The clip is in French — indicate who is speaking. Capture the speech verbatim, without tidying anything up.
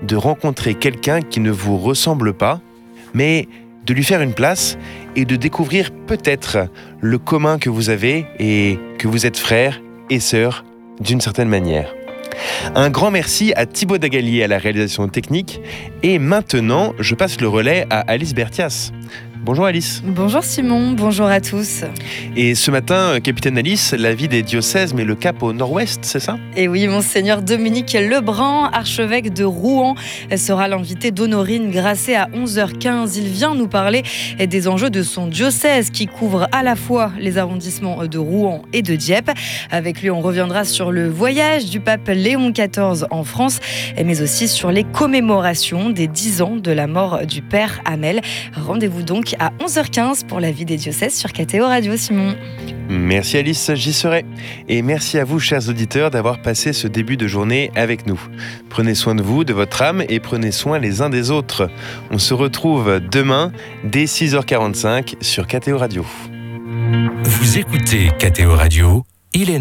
Speaker 1: de rencontrer quelqu'un qui ne vous ressemble pas, mais de lui faire une place et de découvrir peut-être le commun que vous avez et que vous êtes frères et sœurs d'une certaine manière. Un grand merci à Thibaut Dagalier à la réalisation technique. Et maintenant, je passe le relais à Alice Berthias. Bonjour Alice.
Speaker 2: Bonjour Simon, bonjour à tous.
Speaker 1: Et ce matin, capitaine Alice, la vie des diocèses met le cap au nord-ouest, c'est ça ?
Speaker 2: Et oui, monseigneur Dominique Lebrun, archevêque de Rouen, sera l'invité d'Honorine Grasset à onze heures quinze. Il vient nous parler des enjeux de son diocèse qui couvre à la fois les arrondissements de Rouen et de Dieppe. Avec lui, on reviendra sur le voyage du pape Léon quatorze en France, mais aussi sur les commémorations des dix ans de la mort du père Hamel. Rendez-vous donc à onze heures quinze pour la vie des diocèses sur K T O Radio, Simon.
Speaker 1: Merci Alice, j'y serai. Et merci à vous, chers auditeurs, d'avoir passé ce début de journée avec nous. Prenez soin de vous, de votre âme et prenez soin les uns des autres. On se retrouve demain dès six heures quarante-cinq sur K T O Radio.
Speaker 3: Vous écoutez K T O Radio, il est